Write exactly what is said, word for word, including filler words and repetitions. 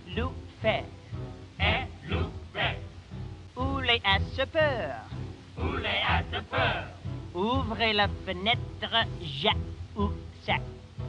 loup fait? Un loup fait. Où les a ce peur? Où les a de peur? Ouvrez la fenêtre, ja ou